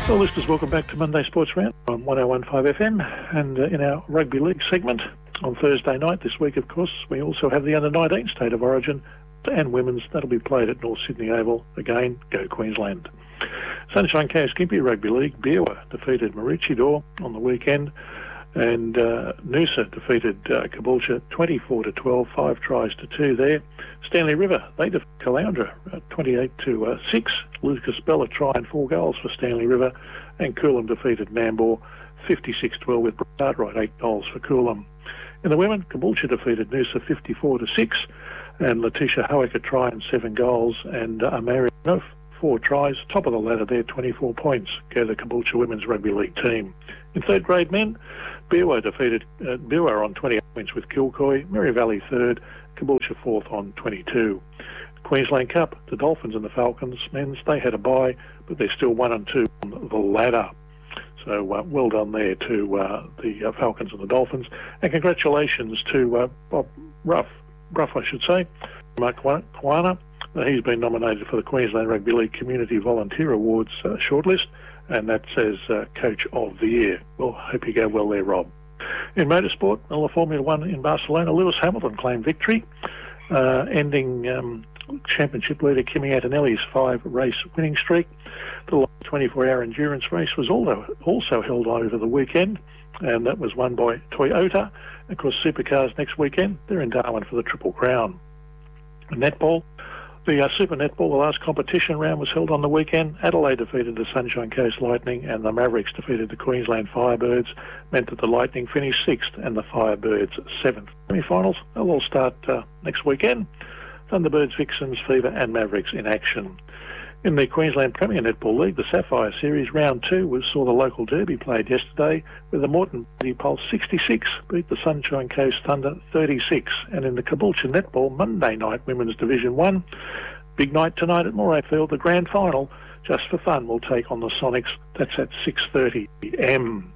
Well, listeners, welcome back to Monday Sports Round on 101.5 FM. And in our Rugby League segment on Thursday night this week, of course, we also have the Under-19 State of Origin and Women's. That'll be played at North Sydney Oval. Again, go Queensland. Sunshine Coast Gympie Rugby League, Beerwah defeated Maroochydore on the weekend. And Noosa defeated Caboolture 24-12, 5 tries to 2 there. Stanley River, they defeated Caloundra 28-6. Lucas Bell a try and 4 goals for Stanley River. And Coolum defeated Nambour 56-12 with Cartwright 8 goals for Coolum. In the women, Caboolture defeated Noosa 54-6. And Letitia Howick a try and 7 goals. And Amari 4 tries. Top of the ladder there, 24 points. Go the Caboolture Women's Rugby League team. In third grade men, Beerwah defeated Beerwah on 28 points with Kilcoy, Mary Valley third, Caboolture fourth on 22. Queensland Cup, the Dolphins and the Falcons men's, they had a bye, but they're still 1 and 2 on the ladder. So well done there to the Falcons and the Dolphins, and congratulations to Bob Ruff, I should say, Mark Kwana. He's been nominated for the Queensland Rugby League Community Volunteer Awards shortlist. And that says Coach of the Year. Well, hope you go well there, Rob. In motorsport, the Formula One in Barcelona, Lewis Hamilton claimed victory, ending championship leader Kimi Antonelli's 5-race winning streak. The 24-hour endurance race was also held over the weekend, and that was won by Toyota. Of course, Supercars next weekend, they're in Darwin for the Triple Crown. Netball. The Super Netball, the last competition round, was held on the weekend. Adelaide defeated the Sunshine Coast Lightning and the Mavericks defeated the Queensland Firebirds, meant that the Lightning finished 6th and the Firebirds 7th. Semi-finals, they'll all start next weekend. Thunderbirds, Vixens, Fever and Mavericks in action. In the Queensland Premier Netball League, the Sapphire Series Round 2 saw the local derby played yesterday, where the Moreton Pulse 66 beat the Sunshine Coast Thunder 36. And in the Caboolture Netball Monday night Women's Division 1, big night tonight at Morayfield, the grand final, just for fun, will take on the Sonics. That's at 6:30 p.m.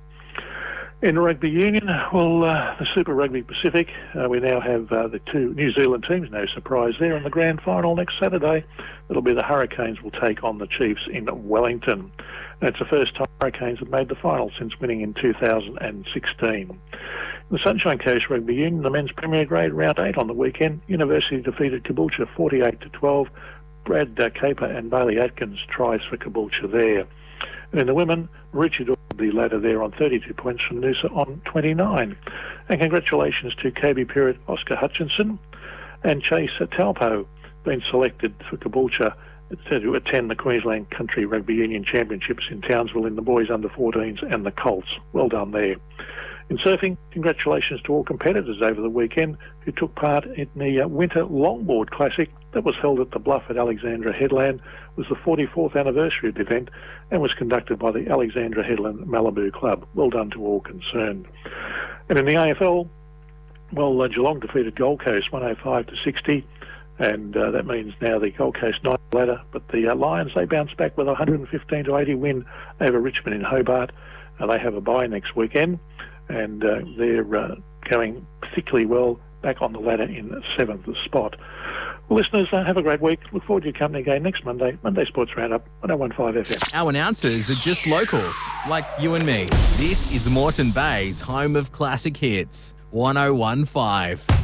In rugby union, well, the Super Rugby Pacific, we now have the 2 New Zealand teams, no surprise there, in the grand final next Saturday. It'll be the Hurricanes will take on the Chiefs in Wellington. And it's the first time Hurricanes have made the final since winning in 2016. In the Sunshine Coast Rugby Union, the men's Premier Grade Round 8 on the weekend, University defeated Caboolture 48-12. Brad Caper and Bailey Atkins tries for Caboolture there. And in the women, Maroochydore the ladder there on 32 points from Noosa on 29. And congratulations to Kobe Pirrett, Oscar Hutchinson and Chase Talpo, been selected for Caboolture to attend the Queensland Country Rugby Union Championships in Townsville in the boys under-14s and the Colts. Well done there. In surfing, congratulations to all competitors over the weekend who took part in the Winter Longboard Classic that was held at the Bluff at Alexandra Headland. It was the 44th anniversary of the event and was conducted by the Alexandra Headland Malibu Club. Well done to all concerned. And in the AFL, well, Geelong defeated Gold Coast 105-60, and that means now the Gold Coast 9th ladder, but the Lions, they bounced back with a 115-80 win over Richmond in Hobart. They have a bye next weekend, and they're going particularly well back on the ladder in 7th spot. Well, listeners, have a great week. Look forward to your company again next Monday. Monday Sports Roundup, 101.5 FM. Our announcers are just locals, like you and me. This is Moreton Bay's home of classic hits, 101.5.